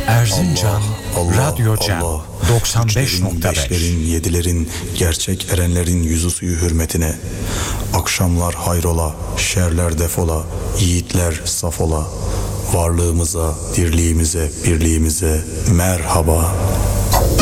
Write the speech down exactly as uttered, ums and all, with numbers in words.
Erzincan Allah, Radyo Cem Allah. doksan beş Üçlerin, nokta beş. beşlerin, yedilerin, gerçek erenlerin yüzü suyu hürmetine. Akşamlar hayrola, şerler defola, yiğitler safola. Varlığımıza, dirliğimize, birliğimize merhaba.